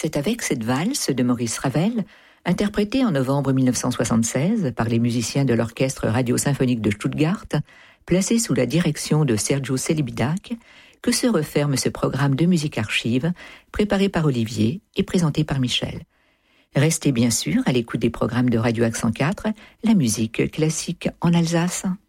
C'est avec cette valse de Maurice Ravel, interprétée en novembre 1976 par les musiciens de l'Orchestre radio-symphonique de Stuttgart, placé sous la direction de Sergiu Celibidache, que se referme ce programme de musique archive, préparé par Olivier et présenté par Michel. Restez bien sûr à l'écoute des programmes de Radio Accent 4, la musique classique en Alsace.